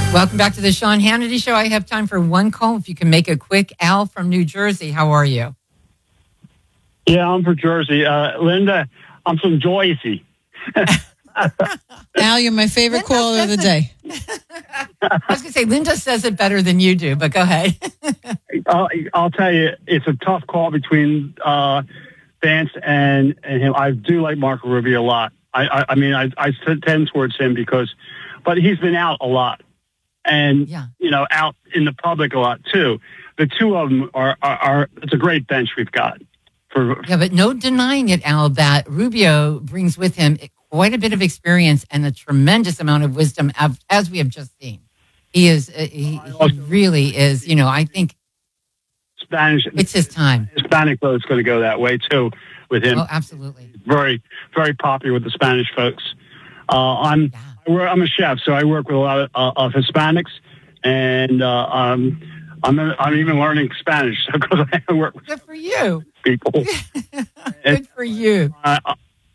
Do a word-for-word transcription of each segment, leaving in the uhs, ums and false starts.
Welcome back to the Sean Hannity Show. I have time for one call. If you can make it quick. Al from New Jersey, how are you? Yeah, I'm from Jersey. Uh, Linda, I'm from Jersey. Al, you're my favorite Linda caller of the day. I was going to say, Linda says it better than you do, but go ahead. I'll, I'll tell you, it's a tough call between uh, Vance and, and him. I do like Marco Rubio a lot. I, I, I mean, I, I tend towards him because, but he's been out a lot. And, yeah. you know, out in the public a lot, too. The two of them are, are, are it's a great bench we've got. For Yeah, but no denying it, Al, that Rubio brings with him quite a bit of experience and a tremendous amount of wisdom, as we have just seen. He is, uh, he, he really is, you know, I think Spanish. It's his time. Hispanic vote's going to go that way, too, with him. Oh, absolutely. Very, very popular with the Spanish folks. Uh, I'm... Yeah. I'm a chef, so I work with a lot of, uh, of Hispanics, and uh, um, I'm I'm even learning Spanish because I work with Good for you. people. Good for you. I,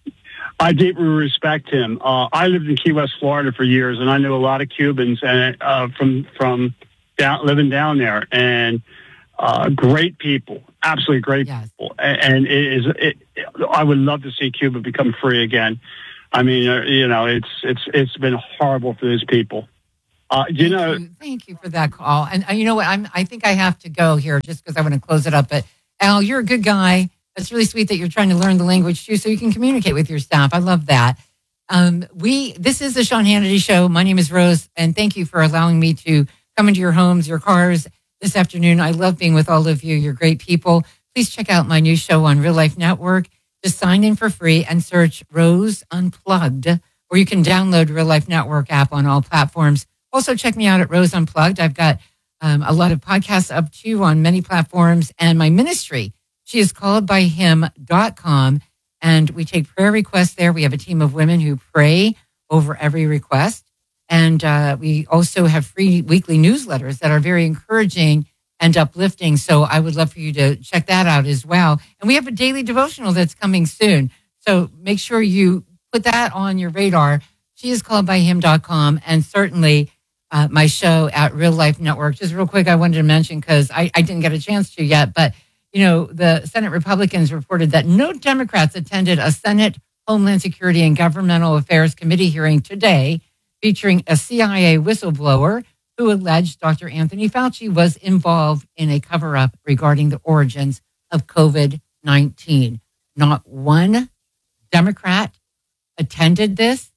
I deeply respect him. Uh, I lived in Key West, Florida, for years, and I knew a lot of Cubans and uh, from from down, living down there, and uh, great people, absolutely great yes. people. And, and it is, it, it, I would love to see Cuba become free again. I mean, uh, you know, it's it's it's been horrible for these people. Uh, you thank know, you. Thank you for that call. And uh, you know what? I'm. I think I have to go here just because I want to close it up. But Al, you're a good guy. It's really sweet that you're trying to learn the language too, so you can communicate with your staff. I love that. Um, we. This is the Sean Hannity Show. My name is Rose, and thank you for allowing me to come into your homes, your cars this afternoon. I love being with all of you. You're great people. Please check out my new show on Real Life Network. Just sign in for free and search Rose Unplugged, or you can download Real Life Network app on all platforms. Also, check me out at Rose Unplugged. I've got um, a lot of podcasts up too on many platforms, and my ministry, she is called by him dot com, and we take prayer requests there. We have a team of women who pray over every request, and uh, we also have free weekly newsletters that are very encouraging and uplifting. So I would love for you to check that out as well. And we have a daily devotional that's coming soon. So make sure you put that on your radar. She is called by him dot com, and certainly uh, my show at Real Life Network. Just real quick, I wanted to mention, because I, I didn't get a chance to yet, but, you know, the Senate Republicans reported that no Democrats attended a Senate Homeland Security and Governmental Affairs Committee hearing today featuring a C I A whistleblower who alleged Doctor Anthony Fauci was involved in a cover-up regarding the origins of COVID nineteen. Not one Democrat attended this.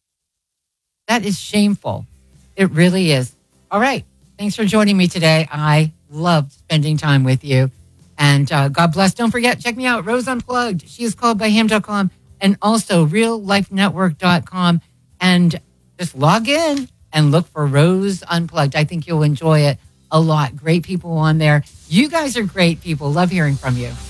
That is shameful. It really is. All right. Thanks for joining me today. I loved spending time with you. And uh, God bless. Don't forget, check me out, Rose Unplugged. She is called by him dot com, and also real life network dot com. And just log in and look for Rose Unplugged. I think you'll enjoy it a lot. Great people on there. You guys are great people. Love hearing from you.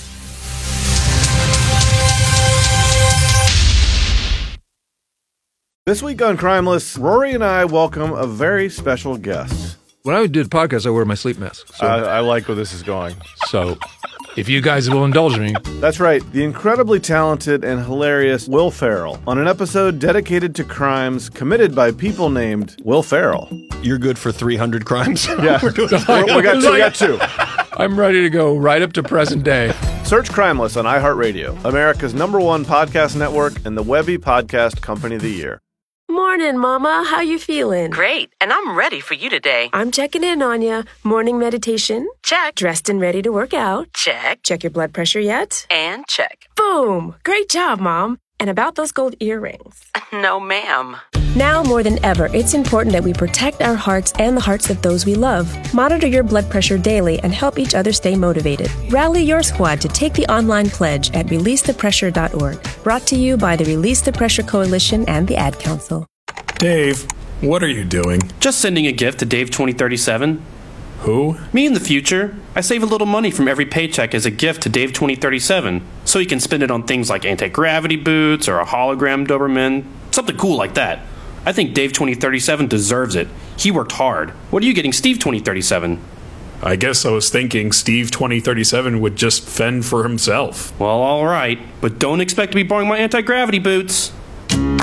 This week on Crimeless, Rory and I welcome a very special guest. When I do the podcast, I wear my sleep mask. So, I, I like where this is going. So, if you guys will indulge me. That's right. The incredibly talented and hilarious Will Ferrell on an episode dedicated to crimes committed by people named Will Ferrell. You're good for three hundred crimes? Yeah. We're doing we, got two, we got two. I'm ready to go right up to present day. Search Crimeless on iHeartRadio, America's number one podcast network and the Webby Podcast Company of the Year. Morning, Mama. How you feeling? Great, and I'm ready for you today. I'm checking in on you. Morning meditation? Check. Dressed and ready to work out? Check. Check your blood pressure yet? And check. Boom! Great job, Mom. And about those gold earrings? No, ma'am. Now more than ever, it's important that we protect our hearts and the hearts of those we love. Monitor your blood pressure daily and help each other stay motivated. Rally your squad to take the online pledge at release the pressure dot org. Brought to you by the Release the Pressure Coalition and the Ad Council. Dave, what are you doing? Just sending a gift to Dave twenty thirty-seven. Who? Me in the future. I save a little money from every paycheck as a gift to Dave twenty thirty-seven, so he can spend it on things like anti-gravity boots or a hologram Doberman, something cool like that. I think Dave twenty thirty-seven deserves it. He worked hard. What are you getting Steve twenty thirty-seven? I guess I was thinking Steve twenty thirty-seven would just fend for himself. Well, all right, but don't expect to be borrowing my anti-gravity boots.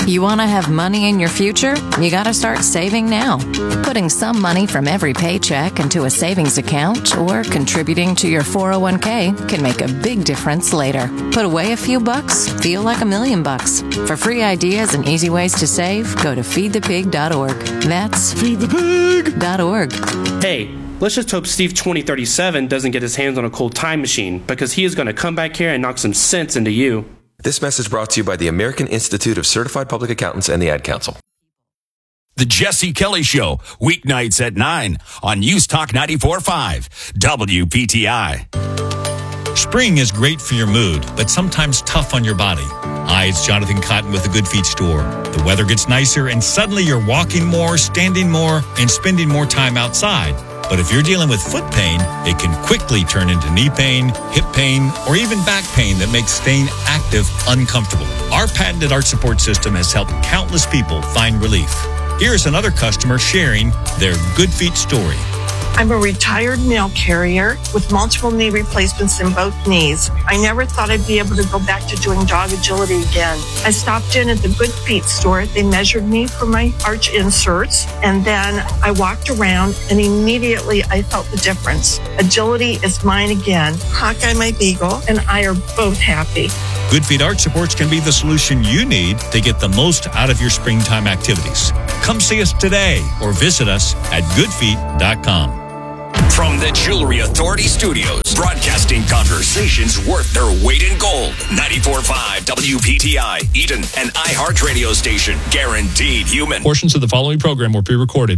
You want to have money in your future? You got to start saving now. Putting some money from every paycheck into a savings account or contributing to your four oh one k can make a big difference later. Put away a few bucks, feel like a million bucks. For free ideas and easy ways to save, go to feed the pig dot org. That's feed the pig dot org. Hey, let's just hope Steve twenty thirty-seven doesn't get his hands on a cold time machine, because he is going to come back here and knock some sense into you. This message brought to you by the American Institute of Certified Public Accountants and the Ad Council. The Jesse Kelly Show, weeknights at nine on News Talk ninety-four point five, W P T I. Spring is great for your mood, but sometimes tough on your body. Hi, it's Jonathan Cotton with the Good Feet Store. The weather gets nicer and suddenly you're walking more, standing more, and spending more time outside. But if you're dealing with foot pain, it can quickly turn into knee pain, hip pain, or even back pain that makes staying active uncomfortable. Our patented arch support system has helped countless people find relief. Here's another customer sharing their Good Feet story. I'm a retired mail carrier with multiple knee replacements in both knees. I never thought I'd be able to go back to doing dog agility again. I stopped in at the Good Feet store. They measured me for my arch inserts, and then I walked around, and immediately I felt the difference. Agility is mine again. Hawkeye, my beagle, and I are both happy. Good Feet Arch Supports can be the solution you need to get the most out of your springtime activities. Come see us today or visit us at good feet dot com. From the Jewelry Authority Studios, broadcasting conversations worth their weight in gold. ninety-four point five W P T I, Eden, an iHeart radio station. Guaranteed human. Portions of the following program were pre-recorded.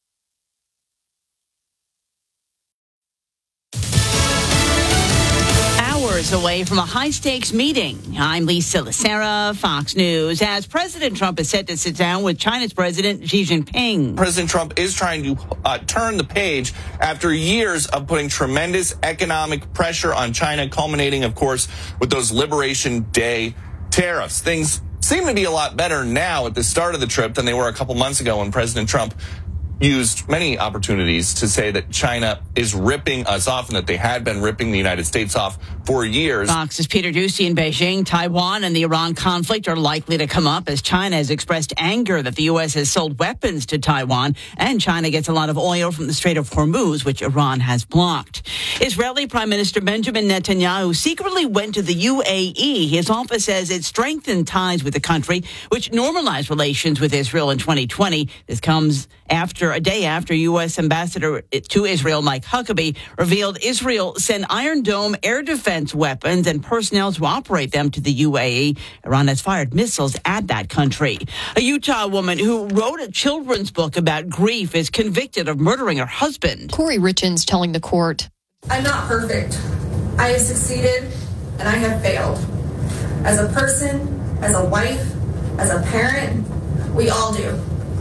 Away from a high-stakes meeting. I'm Lisa Lacera, Fox News. As President Trump is set to sit down with China's President Xi Jinping. President Trump is trying to uh, turn the page after years of putting tremendous economic pressure on China, culminating, of course, with those Liberation Day tariffs. Things seem to be a lot better now at the start of the trip than they were a couple months ago when President Trump used many opportunities to say that China is ripping us off and that they had been ripping the United States off for years. Fox's Peter Doocy in Beijing. Taiwan and the Iran conflict are likely to come up as China has expressed anger that the U S has sold weapons to Taiwan, and China gets a lot of oil from the Strait of Hormuz, which Iran has blocked. Israeli Prime Minister Benjamin Netanyahu secretly went to the U A E. His office says it strengthened ties with the country, which normalized relations with Israel in twenty twenty. This comes after a day after U S Ambassador to Israel Mike Huckabee revealed Israel sent Iron Dome air defense weapons and personnel to operate them to the U A E. Iran has fired missiles at that country. A Utah woman who wrote a children's book about grief is convicted of murdering her husband. Corey Richins telling the court, I'm not perfect. I have succeeded and I have failed. As a person, as a wife, as a parent, we all do.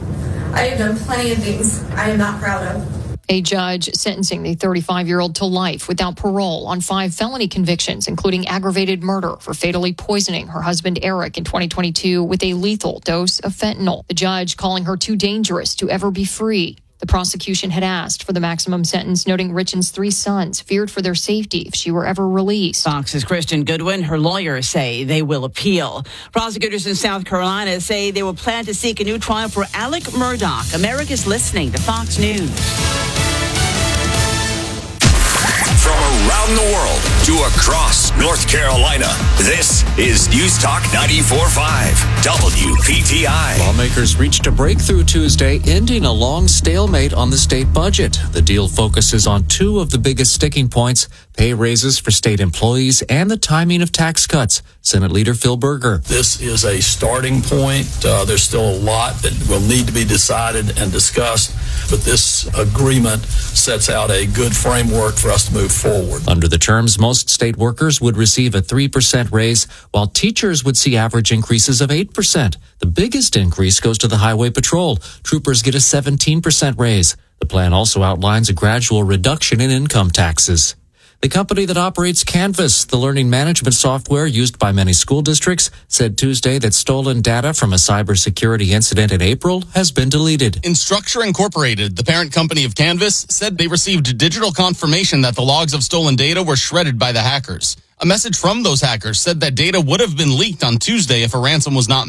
I have done plenty of things I am not proud of. A judge sentencing the thirty-five-year-old to life without parole on five felony convictions, including aggravated murder for fatally poisoning her husband Eric in twenty twenty-two with a lethal dose of fentanyl. The judge calling her too dangerous to ever be free. The prosecution had asked for the maximum sentence, noting Richins' three sons feared for their safety if she were ever released. Fox's Kristen Goodwin, her lawyers say they will appeal. Prosecutors in South Carolina say they will plan to seek a new trial for Alec Murdaugh. America's listening to Fox News. From around the world to across North Carolina, this is News Talk ninety-four point five W P T I. Lawmakers reached a breakthrough Tuesday, ending a long stalemate on the state budget. The deal focuses on two of the biggest sticking points: pay raises for state employees and the timing of tax cuts. Senate Leader Phil Berger. This is a starting point. Uh, there's still a lot that will need to be decided and discussed, but this agreement sets out a good framework for us to move forward. Under the terms, most state workers would receive a three percent raise, while teachers would see average increases of eight percent. The biggest increase goes to the Highway Patrol. Troopers get a seventeen percent raise. The plan also outlines a gradual reduction in income taxes. The company that operates Canvas, the learning management software used by many school districts, said Tuesday that stolen data from a cybersecurity incident in April has been deleted. Instructure Incorporated, the parent company of Canvas, said they received digital confirmation that the logs of stolen data were shredded by the hackers. A message from those hackers said that data would have been leaked on Tuesday if a ransom was not met.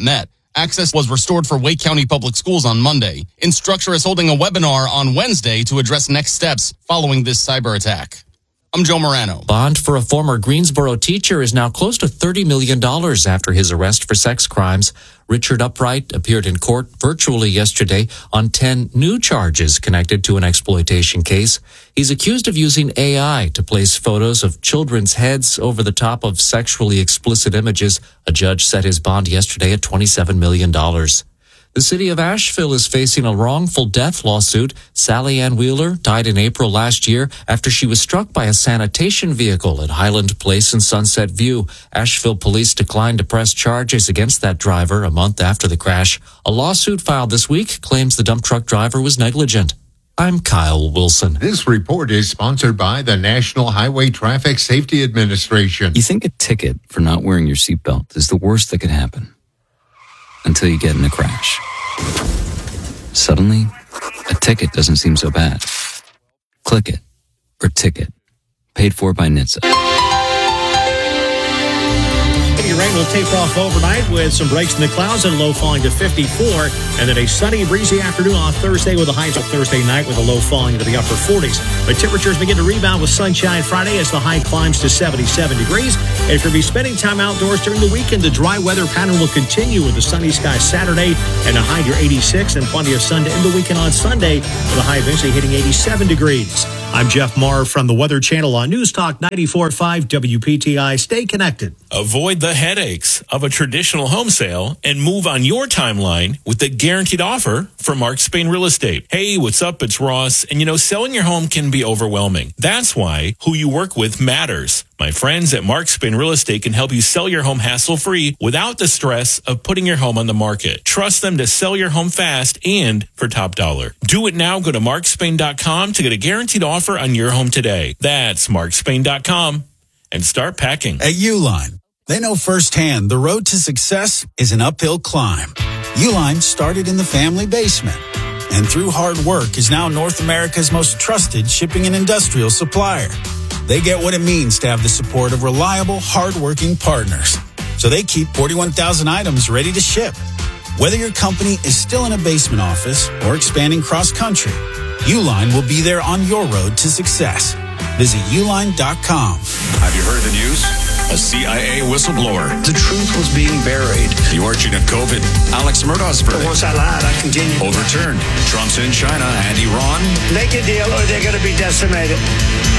Access was restored for Wake County Public Schools on Monday. Instructure is holding a webinar on Wednesday to address next steps following this cyber attack. I'm Joe Morano. Bond for a former Greensboro teacher is now close to thirty million dollars after his arrest for sex crimes. Richard Upright appeared in court virtually yesterday on ten new charges connected to an exploitation case. He's accused of using A I to place photos of children's heads over the top of sexually explicit images. A judge set his bond yesterday at twenty-seven million dollars. The city of Asheville is facing a wrongful death lawsuit. Sally Ann Wheeler died in April last year after she was struck by a sanitation vehicle at Highland Place and Sunset View. Asheville police declined to press charges against that driver a month after the crash. A lawsuit filed this week claims the dump truck driver was negligent. I'm Kyle Wilson. This report is sponsored by the National Highway Traffic Safety Administration. You think a ticket for not wearing your seatbelt is the worst that could happen? Until you get in a crash. Suddenly, a ticket doesn't seem so bad. Click it, or ticket. Paid for by N H T S A. Rain will taper off overnight with some breaks in the clouds and a low falling to fifty-four. And then a sunny, breezy afternoon on Thursday with a high till Thursday night with a low falling into the upper forties. But temperatures begin to rebound with sunshine Friday as the high climbs to seventy-seven degrees. And if you'll be spending time outdoors during the weekend, the dry weather pattern will continue with the sunny skies Saturday and a high near eighty-six and plenty of sun to end the weekend on Sunday with a high eventually hitting eighty-seven degrees. I'm Jeff Marr from the Weather Channel on News Talk ninety-four point five W P T I. Stay connected. Avoid the headaches of a traditional home sale and move on your timeline with the guaranteed offer from Mark Spain Real Estate. Hey, what's up? It's Ross. And you know, selling your home can be overwhelming. That's why who you work with matters. My friends at Mark Spain Real Estate can help you sell your home hassle-free without the stress of putting your home on the market. Trust them to sell your home fast and for top dollar. Do it now. Go to mark spain dot com to get a guaranteed offer on your home today. That's mark spain dot com and start packing. At Uline, they know firsthand the road to success is an uphill climb. Uline started in the family basement and through hard work is now North America's most trusted shipping and industrial supplier. They get what it means to have the support of reliable, hardworking partners. So they keep forty-one thousand items ready to ship. Whether your company is still in a basement office or expanding cross-country, Uline will be there on your road to success. Visit uline dot com. Have you heard the news? A C I A whistleblower. The truth was being buried. The origin of COVID. Alex Murdaugh's verdict. Once I lied, I continue. Overturned. Trump's in China and Iran. Make a deal or they're going to be decimated.